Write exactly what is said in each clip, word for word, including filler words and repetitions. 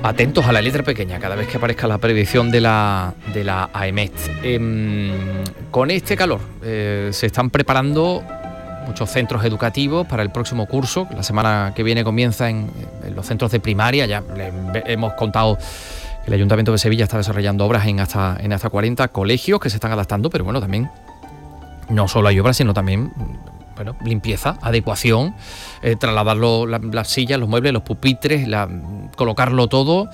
Atentos a la letra pequeña cada vez que aparezca la previsión de la, de la AEMET. Eh, con este calor eh, se están preparando muchos centros educativos para el próximo curso. La semana que viene comienza en, en los centros de primaria. Ya le, hemos contado que el Ayuntamiento de Sevilla está desarrollando obras en hasta, en hasta cuarenta colegios que se están adaptando, pero bueno, también no solo hay obras, sino también bueno, limpieza, adecuación, eh, trasladar lo, la, las sillas, los muebles, los pupitres, la, colocarlo todo.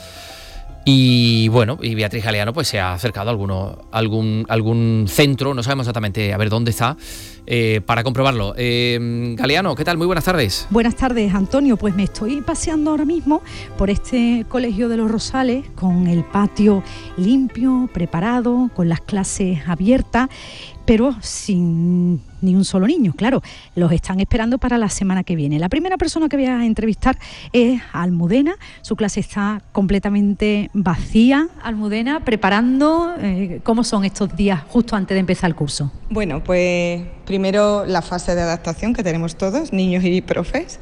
Y bueno, y Beatriz Galeano pues se ha acercado a alguno, algún, algún centro, no sabemos exactamente a ver dónde está, eh, para comprobarlo. Eh, Galeano, ¿qué tal? Muy buenas tardes. Buenas tardes, Antonio. Pues me estoy paseando ahora mismo por este Colegio de los Rosales, con el patio limpio, preparado, con las clases abiertas, pero sin ni un solo niño, claro, los están esperando para la semana que viene. La primera persona que voy a entrevistar es Almudena, su clase está completamente vacía. Almudena, preparando, eh, ¿cómo son estos días justo antes de empezar el curso? Bueno, pues primero la fase de adaptación que tenemos todos, niños y profes,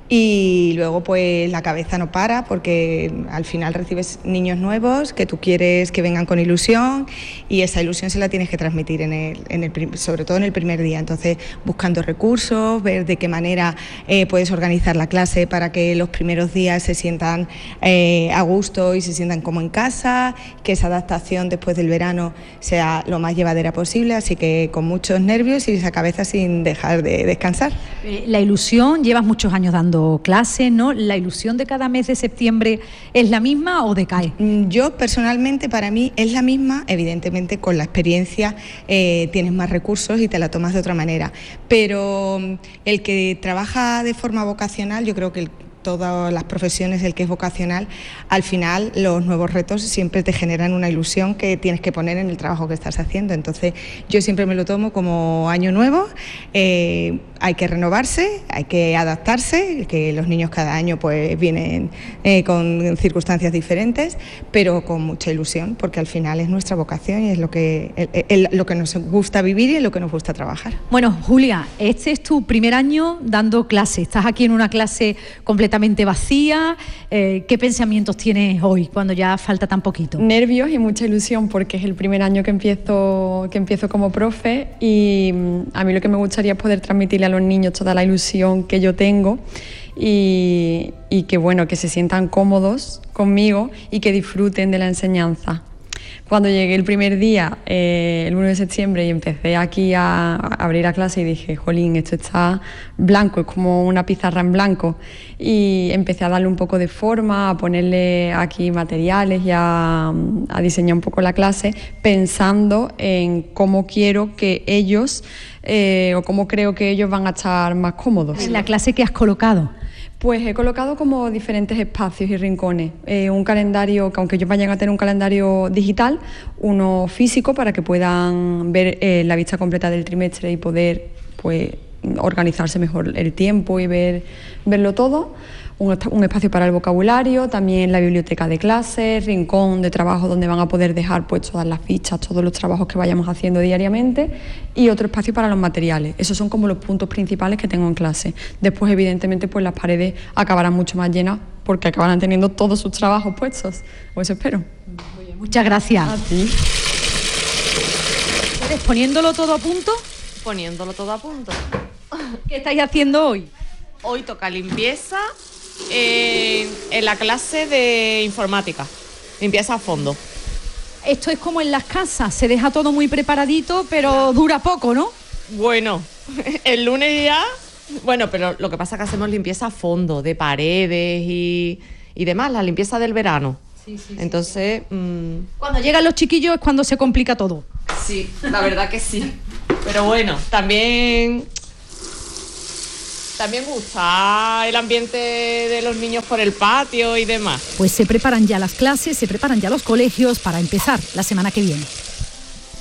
y luego pues la cabeza no para porque al final recibes niños nuevos que tú quieres que vengan con ilusión y esa ilusión se la tienes que transmitir en el, en el sobre todo en el primer día. Entonces buscando recursos, ver de qué manera eh, puedes organizar la clase para que los primeros días se sientan eh, a gusto y se sientan como en casa, que esa adaptación después del verano sea lo más llevadera posible, así que con muchos nervios y esa cabeza sin dejar de descansar. La ilusión, llevas muchos años dando clases, ¿no? ¿La ilusión de cada mes de septiembre es la misma o decae? Yo personalmente, para mí es la misma. Evidentemente con la experiencia eh, tienes más recursos y te la tomas de otra manera, pero el que trabaja de forma vocacional, yo creo que el todas las profesiones, el que es vocacional, al final los nuevos retos siempre te generan una ilusión que tienes que poner en el trabajo que estás haciendo. Entonces yo siempre me lo tomo como año nuevo, eh, hay que renovarse, hay que adaptarse, que los niños cada año pues vienen eh, con circunstancias diferentes, pero con mucha ilusión, porque al final es nuestra vocación y es lo que, el, el, lo que nos gusta vivir y es lo que nos gusta trabajar. Bueno, Julia, este es tu primer año dando clase, estás aquí en una clase completamente vacía. Eh, ¿qué pensamientos tienes hoy cuando ya falta tan poquito? Nervios y mucha ilusión porque es el primer año que empiezo, que empiezo como profe y a mí lo que me gustaría es poder transmitirle a los niños toda la ilusión que yo tengo y, y que bueno, que se sientan cómodos conmigo y que disfruten de la enseñanza. Cuando llegué el primer día, eh, el uno de septiembre, y empecé aquí a, a abrir la clase y dije, jolín, esto está blanco, es como una pizarra en blanco. Y empecé a darle un poco de forma, a ponerle aquí materiales y a, a diseñar un poco la clase, pensando en cómo quiero que ellos, eh, o cómo creo que ellos van a estar más cómodos. ¿La clase que has colocado? Pues he colocado como diferentes espacios y rincones, eh, un calendario, que aunque ellos vayan a tener un calendario digital, uno físico para que puedan ver eh, la vista completa del trimestre y poder pues organizarse mejor el tiempo y ver, verlo todo. Un, un espacio para el vocabulario, también la biblioteca de clases, rincón de trabajo donde van a poder dejar pues todas las fichas, todos los trabajos que vayamos haciendo diariamente y otro espacio para los materiales. Esos son como los puntos principales que tengo en clase. Después, evidentemente, pues las paredes acabarán mucho más llenas porque acabarán teniendo todos sus trabajos puestos. Pues eso espero. Muy bien, muchas gracias. A ti. ¿Poniéndolo todo a punto? Poniéndolo todo a punto. ¿Qué estáis haciendo hoy? Hoy toca limpieza eh, en la clase de informática. Limpieza a fondo. Esto es como en las casas, se deja todo muy preparadito, pero dura poco, ¿no? Bueno, el lunes ya... Bueno, pero lo que pasa es que hacemos limpieza a fondo, de paredes y, y demás, la limpieza del verano. Sí, sí, Entonces... Sí. Mmm... Cuando llegan los chiquillos es cuando se complica todo. Sí, la verdad que sí. Pero bueno, también... También gusta el ambiente de los niños por el patio y demás. Pues se preparan ya las clases, se preparan ya los colegios para empezar la semana que viene.